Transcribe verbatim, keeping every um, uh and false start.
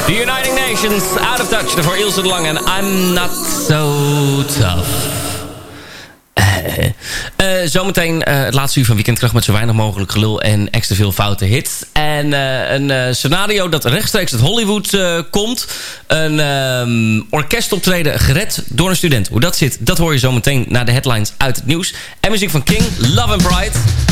The United Nations, Out of Touch. Daarvoor Ilse de Lange en I'm Not So Tough. Uh, uh, zometeen uh, het laatste uur van Weekendkracht met zo weinig mogelijk gelul en extra veel foute hits. En uh, een uh, scenario dat rechtstreeks uit Hollywood uh, komt. Een um, orkestoptreden gered door een student. Hoe dat zit, dat hoor je zometeen na de headlines uit het nieuws. En muziek van King, Love and Pride.